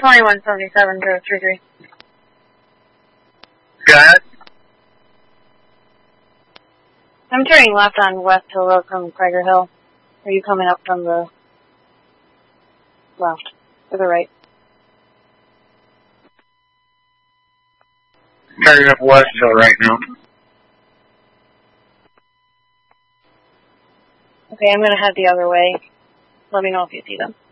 2177 to 33. Go ahead. I'm turning left on West Hill Road from Crager Hill. Are you coming up from the left or the right? Turning up West Hill right now. Okay, I'm going to head the other way. Let me know if you see them.